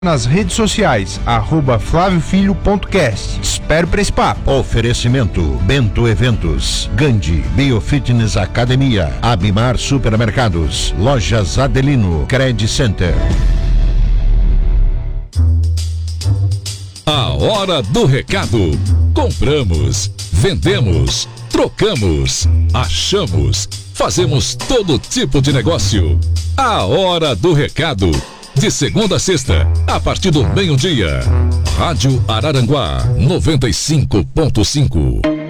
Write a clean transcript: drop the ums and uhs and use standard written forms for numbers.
nas redes sociais, @flaviofilho.cast. Espero para esse papo. Oferecimento: Bento Eventos, Gandhi, Biofitness Academia, Abimar Supermercados, Lojas Adelino, Credit Center. A hora do recado. Compramos, vendemos, trocamos, achamos, fazemos todo tipo de negócio. A hora do recado. De segunda a sexta, a partir do meio-dia. Rádio Araranguá 95.5.